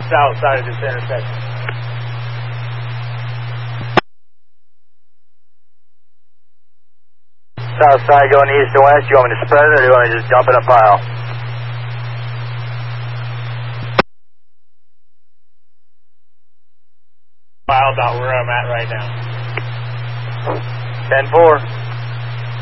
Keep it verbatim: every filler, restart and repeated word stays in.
south side of this intersection. South side going east and west. You want me to spread it, or do you want me to just jump in a pile? Pile about where I'm at right now. ten four.